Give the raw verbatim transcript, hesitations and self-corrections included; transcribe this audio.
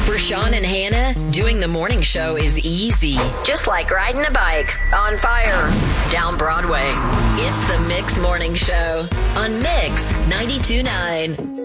For Sean and Hannah, doing the morning show is easy. Just like riding a bike on fire down Broadway. It's the Mix Morning Show on Mix ninety-two point nine.